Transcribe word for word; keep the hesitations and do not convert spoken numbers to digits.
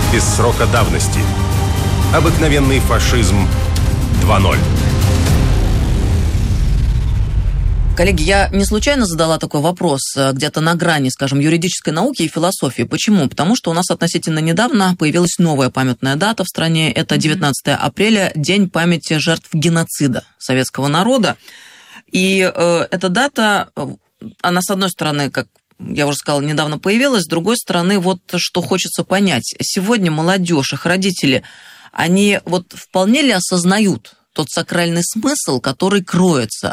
без срока давности. Обыкновенный фашизм два ноль. Коллеги, я не случайно задала такой вопрос где-то на грани, скажем, юридической науки и философии. Почему? Потому что у нас относительно недавно появилась новая памятная дата в стране. Это девятнадцатое апреля, День памяти жертв геноцида советского народа. И э, эта дата, она, с одной стороны, как я уже сказала, недавно появилась, с другой стороны, вот что хочется понять. Сегодня молодежь, их родители, они вот вполне ли осознают тот сакральный смысл, который кроется